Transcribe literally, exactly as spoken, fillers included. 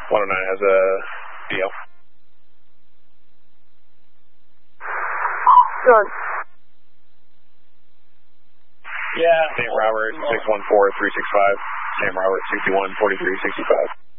one oh nine has a D L. Good. Yeah. Saint Robert, six one four three six five. Saint Robert, sixty-one forty-three sixty-five.